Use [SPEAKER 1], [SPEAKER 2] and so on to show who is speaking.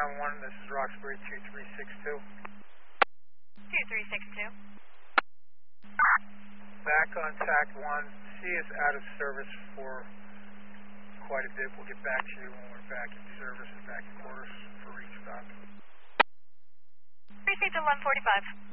[SPEAKER 1] 911, this is Roxbury 2362.
[SPEAKER 2] 2362.
[SPEAKER 1] Back on TAC 1, C is out of service for quite a bit. We'll get back to you when we're back in service and back in quarters for restock.
[SPEAKER 2] Received at 1145.